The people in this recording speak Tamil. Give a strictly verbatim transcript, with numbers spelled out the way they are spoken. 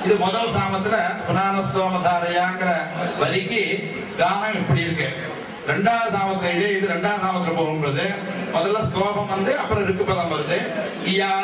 இது முதல் சாமத்துல புராணஸ்தோமதாரையாங்கிற வரிக்கு கானம் இப்படி இருக்கு. ரெண்டாவது சாமத்துல இதே இது ரெண்டாவது சாமத்துல போகும்போது முதல்ல ஸ்தோகம் வந்து அப்புறம் ருக்கு பதம் வருது.